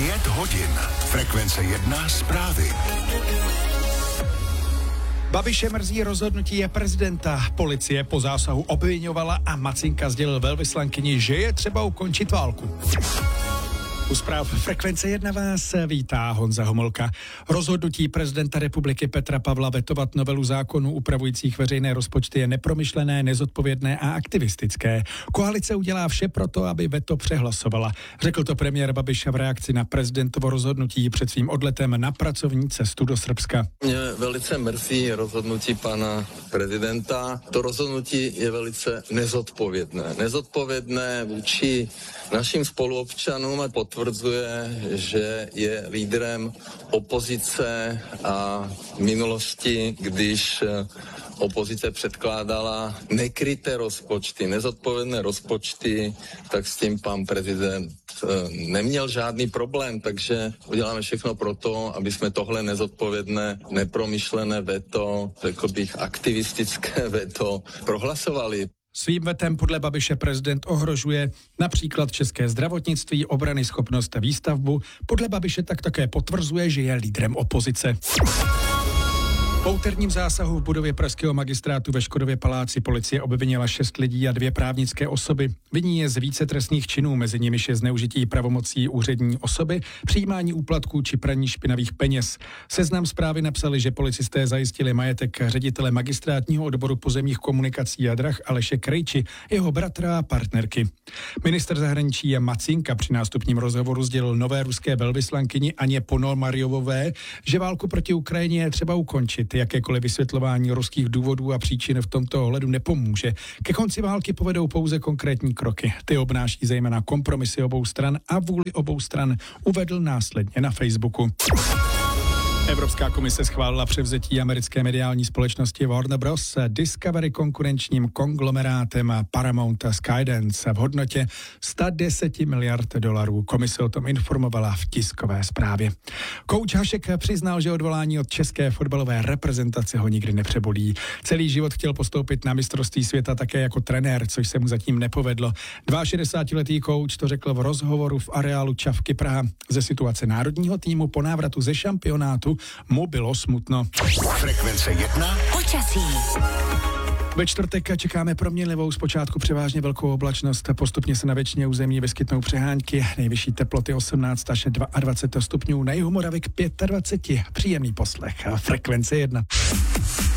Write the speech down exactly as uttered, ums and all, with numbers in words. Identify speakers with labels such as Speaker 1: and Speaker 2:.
Speaker 1: Pět hodin. Frekvence jedna zprávy.
Speaker 2: Babiše mrzí rozhodnutí prezidenta. Policie po zásahu obviňovala a Macinka sdělil velvyslankyni, že je třeba ukončit válku. U zpráv Frekvence jedna vás vítá Honza Homolka. Rozhodnutí prezidenta republiky Petra Pavla vetovat novelu zákonů upravujících veřejné rozpočty je nepromyšlené, nezodpovědné a aktivistické. Koalice udělá vše proto, aby veto přehlasovala. Řekl to premiér Babiš v reakci na prezidentovo rozhodnutí před svým odletem na pracovní cestu do Srbska.
Speaker 3: Mě velice mrzí rozhodnutí pana prezidenta. To rozhodnutí je velice nezodpovědné. Nezodpovědné vůči našim spoluobčanům a potvrzuje, že je lídrem opozice a v minulosti, když opozice předkládala nekryté rozpočty, nezodpovědné rozpočty, tak s tím pan prezident neměl žádný problém, takže uděláme všechno pro to, aby jsme tohle nezodpovědné, nepromyšlené veto, řekl bych aktivistické veto, prohlasovali.
Speaker 2: Svým vetem podle Babiše prezident ohrožuje například české zdravotnictví, obrany schopnost a výstavbu. Podle Babiše tak také potvrzuje, že je lídrem opozice. Po úterním zásahu v budově pražského magistrátu ve Škodově paláci policie obvinila šest lidí a dvě právnické osoby. Viní je z více trestných činů, mezi nimiž je zneužití pravomocí úřední osoby, přijímání úplatků či praní špinavých peněz. Seznam zprávy napsali, že policisté zajistili majetek ředitele magistrátního odboru pozemních komunikací a drah Aleše Krejči, jeho bratra a partnerky. Ministr zahraničí Macinka při nástupním rozhovoru sdělil nové ruské velvyslankyni Aně Ponomaryovové, že válku proti Ukrajině je třeba ukončit. Jakékoliv vysvětlování ruských důvodů a příčin v tomto ohledu nepomůže. Ke konci války povedou pouze konkrétní kroky. Ty obnáší zejména kompromisy obou stran a vůli obou stran, uvedl následně na Facebooku. Evropská komise schválila převzetí americké mediální společnosti Warner Bros. Discovery konkurenčním konglomerátem Paramount Skydance v hodnotě sto deset miliard dolarů. Komise o tom informovala v tiskové zprávě. Kouč Hašek přiznal, že odvolání od české fotbalové reprezentace ho nikdy nepřebolí. Celý život chtěl postoupit na mistrovství světa také jako trenér, což se mu zatím nepovedlo. šedesátiletý kouč to řekl v rozhovoru v areálu Čavky Praha. Ze situace národního týmu po návratu ze šampionátu mu bylo smutno.
Speaker 1: Frekvence jedna.
Speaker 4: Počasí.
Speaker 2: Ve čtvrtek čekáme proměnlivou, zpočátku převážně velkou oblačnost, postupně se na většině území vyskytnou přehánky, nejvyšší teploty osmnáct až dvacet dva stupňů, na jihu Moravy k dvacet pět. Příjemný poslech. Frekvence jedna.